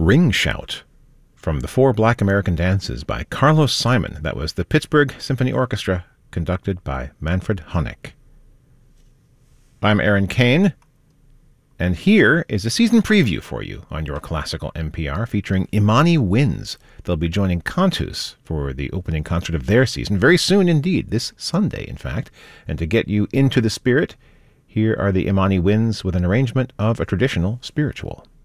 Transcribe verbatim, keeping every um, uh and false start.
Ring Shout from the Four Black American Dances by Carlos Simon. That was the Pittsburgh Symphony Orchestra, conducted by Manfred Honeck. I'm Aaron Kane, and here is a season preview for you on your classical N P R featuring Imani Winds. They'll be joining Cantus for the opening concert of their season very soon indeed, this Sunday in fact. And to get you into the spirit, here are the Imani Winds with an arrangement of a traditional spiritual.